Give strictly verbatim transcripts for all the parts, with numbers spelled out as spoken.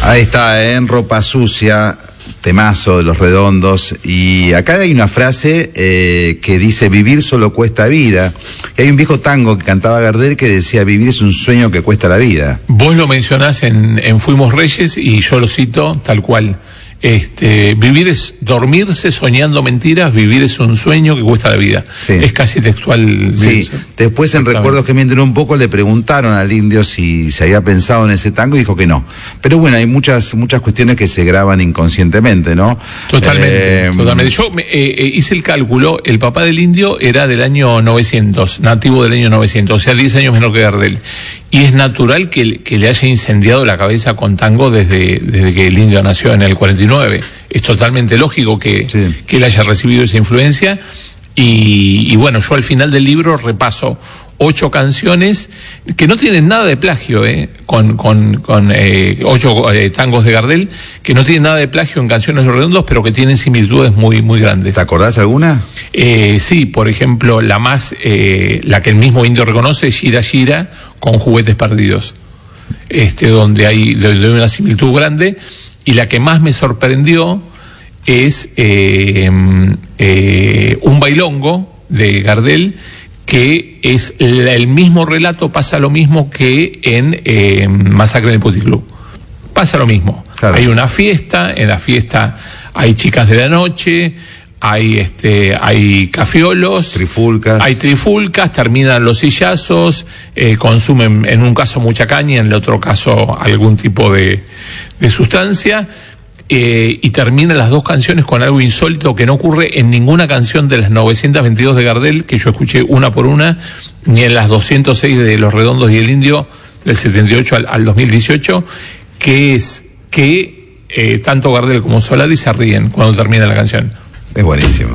Ahí está, en Ropa Sucia, temazo de Los Redondos. Y acá hay una frase eh, que dice: vivir solo cuesta vida. Y hay un viejo tango que cantaba Gardel que decía: vivir es un sueño que cuesta la vida. Vos lo mencionás en, en Fuimos Reyes y yo lo cito tal cual. Este, vivir es dormirse soñando mentiras, vivir es un sueño que cuesta la vida. Sí. Es casi textual. Sí. Después, en Recuerdos que mienten un poco, le preguntaron al Indio si se había pensado en ese tango y dijo que no. Pero bueno, hay muchas muchas cuestiones que se graban inconscientemente, ¿no? Totalmente, eh, totalmente. Yo eh, eh, hice el cálculo, el papá del Indio era del año novecientos, nativo del año novecientos, o sea, diez años menor que Gardel. Y es natural que, que le haya incendiado la cabeza con tango desde, desde que el Indio nació en el cuarenta y nueve. Es totalmente lógico que, sí. que él haya recibido esa influencia. Y, y bueno, yo al final del libro repaso ocho canciones que no tienen nada de plagio, eh, con, con, con eh, ocho eh, tangos de Gardel, que no tienen nada de plagio en canciones de Los Redondos, pero que tienen similitudes muy, muy grandes. ¿Te acordás alguna? Eh, sí, por ejemplo, la más, eh, la que el mismo Indio reconoce, Gira Gira, con Juguetes Perdidos, este, donde hay, donde hay una similitud grande. Y la que más me sorprendió es eh, eh, Un Bailongo de Gardel, que es la, el mismo relato, pasa lo mismo que en eh, Masacre en el Puticlub. Pasa lo mismo. Claro. Hay una fiesta, en la fiesta hay chicas de la noche, hay este, hay cafiolos, trifulcas, hay trifulcas, terminan los sillazos, eh, consumen en un caso mucha caña, en el otro caso algún tipo de, de sustancia, eh, y terminan las dos canciones con algo insólito que no ocurre en ninguna canción de las novecientas veintidós de Gardel, que yo escuché una por una, ni en las doscientas seis de Los Redondos y el Indio, del setenta y ocho al, al dos mil dieciocho, que es que eh, tanto Gardel como Solari se ríen cuando termina la canción. Es buenísimo.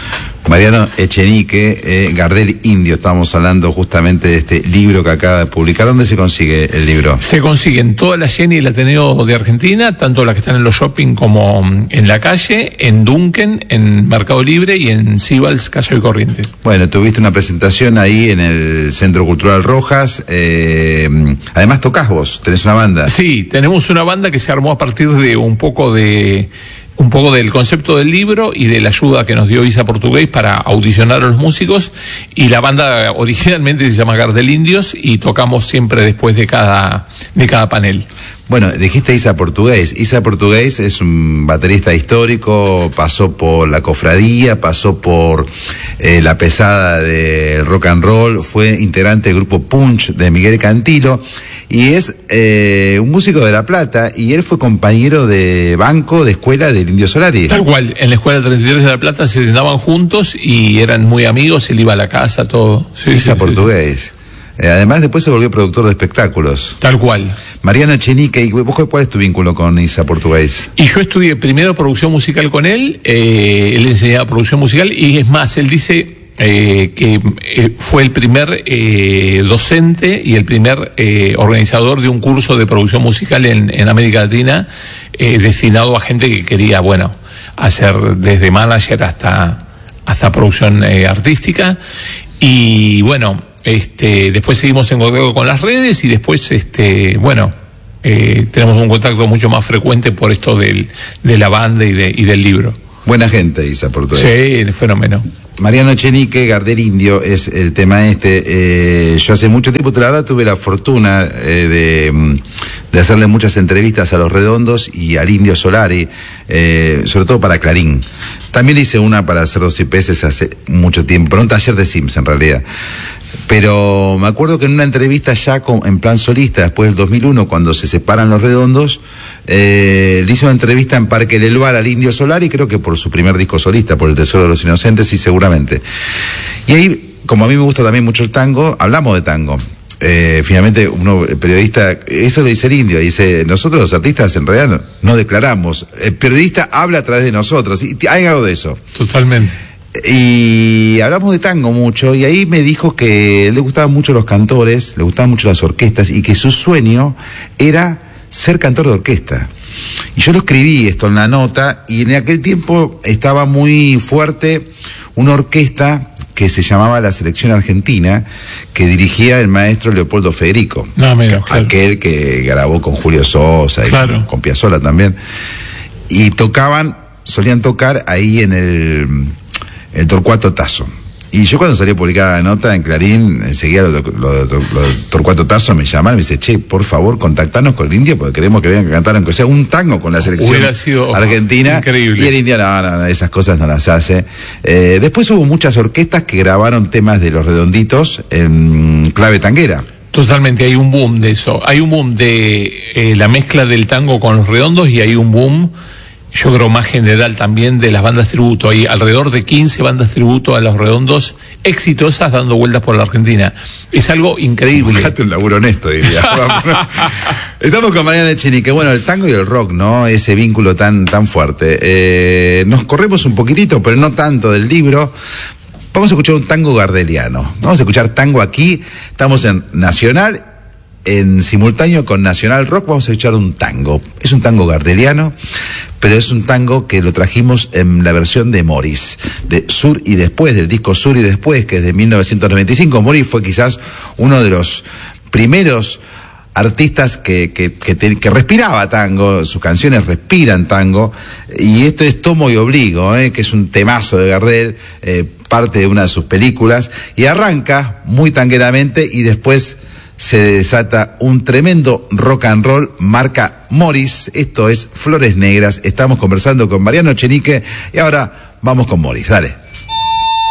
Mariano Echenique, eh, Gardel Indio, estamos hablando justamente de este libro que acaba de publicar. ¿Dónde se consigue el libro? Se consigue en toda la Jenny y el Ateneo de Argentina, tanto las que están en los shopping como en la calle, en Duncan, en Mercado Libre y en Sibals, Calle y Corrientes. Bueno, tuviste una presentación ahí en el Centro Cultural Rojas, eh, además tocás vos, tenés una banda. Sí, tenemos una banda que se armó a partir de un poco de... un poco del concepto del libro y de la ayuda que nos dio Isa Portugués para audicionar a los músicos, y la banda originalmente se llama Gardel Indios y tocamos siempre después de cada, de cada panel. Bueno, dijiste Isa Portugués. Isa Portugués es un baterista histórico, pasó por la cofradía, pasó por eh, la pesada del rock and roll, fue integrante del grupo Punch de Miguel Cantilo, y es eh, un músico de La Plata, y él fue compañero de banco de escuela del Indio Solari. Tal cual, en la escuela treinta y tres de La Plata se sentaban juntos y eran muy amigos, él iba a la casa, todo. Sí, Isa sí, Portugués. Sí. Eh, además, después se volvió productor de espectáculos. Tal cual. Mariano Echenique, ¿y vos cuál es tu vínculo con Isa Portugués? Y yo estudié primero producción musical con él, eh, él enseñaba producción musical, y es más, él dice eh, que eh, fue el primer eh, docente y el primer eh, organizador de un curso de producción musical en, en América Latina, eh, destinado a gente que quería, bueno, hacer desde manager hasta, hasta producción eh, artística. Y bueno, Este, después seguimos en contacto con las redes y después, este, bueno, eh, tenemos un contacto mucho más frecuente por esto del, de la banda y, de, y del libro. Buena gente, Isa Portugués. Sí, el fenómeno. Mariano Echenique, Gardel Indio es el tema este. Eh, yo hace mucho tiempo, la verdad, tuve la fortuna eh, de, de hacerle muchas entrevistas a Los Redondos y al Indio Solari, eh, sobre todo para Clarín. También hice una para Cerdos y Peces hace mucho tiempo, pero un taller de Sims en realidad. Pero me acuerdo que en una entrevista ya con, en plan solista, después del dos mil uno, cuando se separan Los Redondos, eh, le hice una entrevista en Parque Leluar al Indio Solari, creo que por su primer disco solista, por El Tesoro de los Inocentes, y seguramente. Y ahí, como a mí me gusta también mucho el tango, hablamos de tango. Eh, finalmente, uno, el periodista, eso lo dice el Indio, dice: nosotros los artistas en realidad no, no declaramos, el periodista habla a través de nosotros, y hay algo de eso. Totalmente. Y hablamos de tango mucho, y ahí me dijo que le gustaban mucho los cantores, le gustaban mucho las orquestas, y que su sueño era ser cantor de orquesta. Y yo lo escribí esto en la nota, y en aquel tiempo estaba muy fuerte una orquesta que se llamaba La Selección Argentina, que dirigía el maestro Leopoldo Federico, no, menos, claro. aquel que grabó con Julio Sosa y claro. con, con Piazzolla también, y tocaban, solían tocar ahí en el, el Torcuato Tasso. Y yo cuando salí a publicar la nota en Clarín, enseguida los de, los de, los de Torcuato Tasso me llamaron y me dice, che, por favor, contactanos con el Indio porque queremos que vengan a cantar aunque sea un tango con la selección Hubiera sido argentina. Increíble. Y el Indio no, no, no, esas cosas no las hace. Eh, después hubo muchas orquestas que grabaron temas de Los Redonditos en clave tanguera. Totalmente, hay un boom de eso. Hay un boom de eh, la mezcla del tango con Los Redondos y hay un boom, yo creo más general también, de las bandas tributo. Hay alrededor de quince bandas tributo a Los Redondos exitosas dando vueltas por la Argentina. Es algo increíble. Buscate un laburo honesto, diría. Estamos con Mariano Echenique. Bueno, el tango y el rock, ¿no? Ese vínculo tan, tan fuerte. Eh, nos corremos un poquitito, pero no tanto del libro. Vamos a escuchar un tango gardeliano. Vamos a escuchar tango aquí. Estamos en Nacional. En simultáneo con Nacional Rock vamos a escuchar un tango. Es un tango gardeliano, pero es un tango que lo trajimos en la versión de Morris, de Sur y Después, del disco Sur y Después, que es de mil novecientos noventa y cinco. Morris fue quizás uno de los primeros artistas que, que, que, te, que respiraba tango, sus canciones respiran tango, y esto es Tomo y Obligo, eh, que es un temazo de Gardel, eh, parte de una de sus películas, y arranca muy tangueramente y después se desata un tremendo rock and roll marca Morris. Esto es Flores Negras. Estamos conversando con Mariano Echenique y ahora vamos con Morris. Dale.